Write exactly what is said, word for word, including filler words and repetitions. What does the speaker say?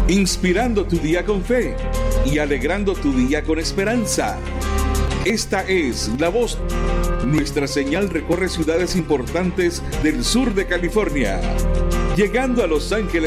inspirando tu día con fe y alegrando tu día con esperanza. Esta es La Voz. Nuestra señal recorre ciudades importantes del sur de California, llegando a Los Ángeles